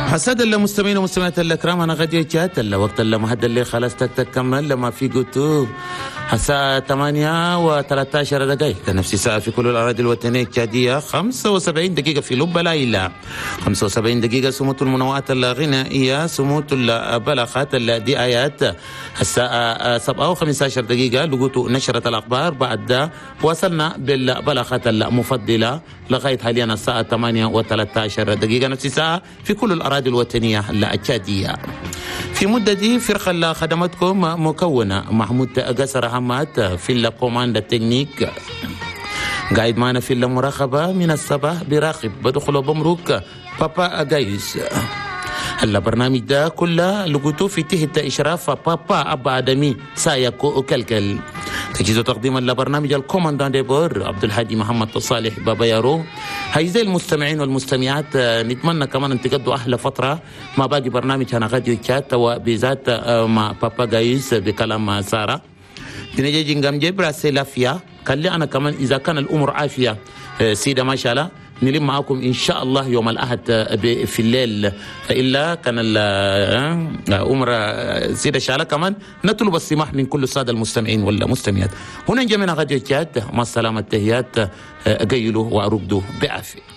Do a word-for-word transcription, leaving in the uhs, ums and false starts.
السادة المستمعين ومستمعات الأكرام، أنا غادي جات الوقت اللي مهد اللي خلاص تكمل لما في قلتو الساعة ثمانية وثلاثة عشر دقائق نفس الساعة في كل الأراضي الوطنية التشادية. خمسة وسبعين دقيقة في لب ليلى، خمسة وسبعين دقيقة سموت المنوعات الغنائية، سموت البلاغات الدعايات. الساعة سبعة وخمسة عشر دقيقة لقيتوا نشرة الأخبار، بعد وصلنا بالبلاغات المفضلة لغاية حاليا الساعة ثمانية وثلاثة عشر دقيقة نفس الساعة في كل الأراضي الوطنية التشادية. في مدة دي فرقة اللي خدمتكم مكونة محمود قصر حماد في الكوماند التكنيك، قاعد معنا في المراقبة من الصباح براقب بدخل بمرك بابا جايز. البرنامج ده كله لقيتوه في تحت إشراف بابا أبا آدمي سايكو كلكل. تجهيز وتقديم البرنامج الكوماندان دي بور عبد الهادي محمد صالح بابا يارو. هايزي المستمعين والمستمعات، نتمنى كمان ان تقضوا احلى فتره مع باقي برنامج انا غاديو تشات وبذات مع بابا جايز بكلام ساره. تنجي نجم جبرا سيلافيا قال لي انا كمان اذا كان الامور عافيه سيده ما شاء الله نلم معكم ان شاء الله يوم الاحد في الليل، فالا كان الامر سيده شاله كمان نطلب السماح من كل الساده المستمعين والمستمعات. هنا جميعنا غاديو تشات مع السلامه، التحيات، قيلوا وارقدوا بعافيه.